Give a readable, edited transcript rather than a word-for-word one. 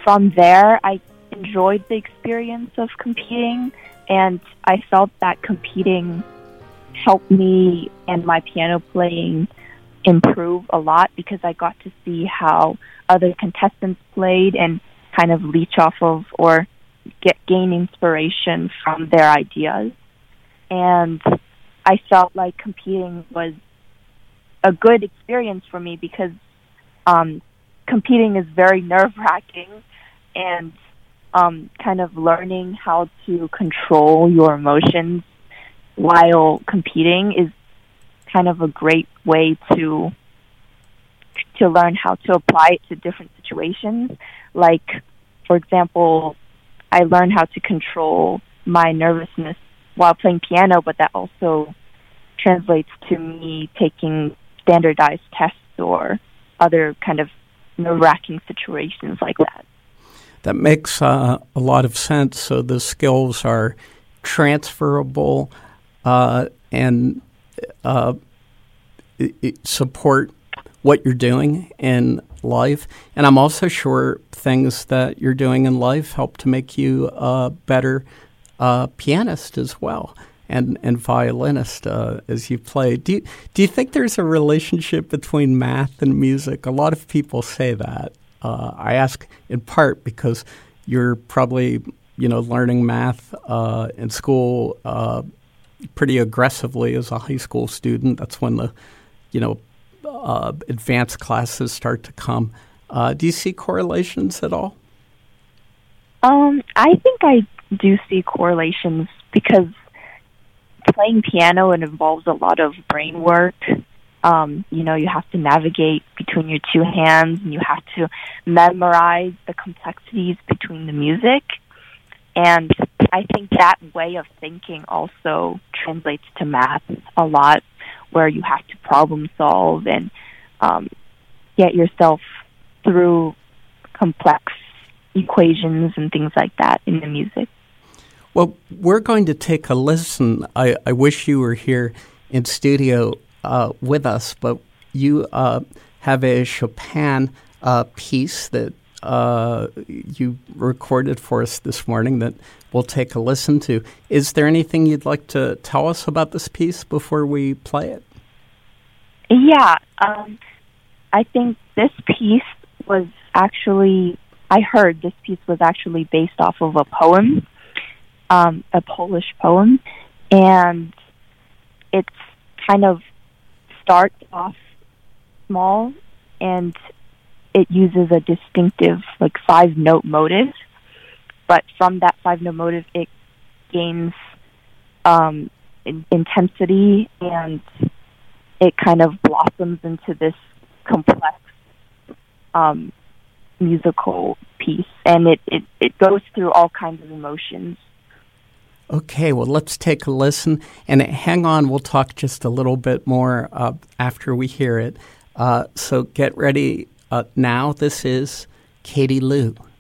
from there, I enjoyed the experience of competing, and I felt that competing helped me and my piano playing improve a lot because I got to see how other contestants played and kind of leech off of or gain inspiration from their ideas. And I felt like competing was a good experience for me because competing is very nerve-wracking, and kind of learning how to control your emotions while competing is kind of a great way to learn how to apply it to different situations. Like, for example, I learned how to control my nervousness while playing piano, but that also translates to me taking standardized tests or other kind of nerve-wracking situations like that. That makes a lot of sense. So the skills are transferable and support what you're doing in life. And I'm also sure things that you're doing in life help to make you a better pianist as well and violinist as you play. Do you think there's a relationship between math and music? A lot of people say that. I ask in part because you're probably, learning math in school pretty aggressively as a high school student. That's when the, advanced classes start to come. Do you see correlations at all? I think I do see correlations because playing piano, it involves a lot of brain work. You have to navigate between your two hands, and you have to memorize the complexities between the music. And I think that way of thinking also translates to math a lot, where you have to problem solve and get yourself through complex equations and things like that in the music. Well, we're going to take a listen. I wish you were here in studio with us, but you have a Chopin piece that you recorded for us this morning that we'll take a listen to. Is there anything you'd like to tell us about this piece before we play it? Yeah, I think this piece was actually, I heard this piece was actually based off of a poem, a Polish poem, and it's kind of starts off small, and it uses a distinctive, 5-note motive. But from that 5-note motive, it gains intensity, and it kind of blossoms into this complex musical piece. And it goes through all kinds of emotions. Okay, well, let's take a listen. And hang on, we'll talk just a little bit more after we hear it. So get ready now. This is Katie Lou.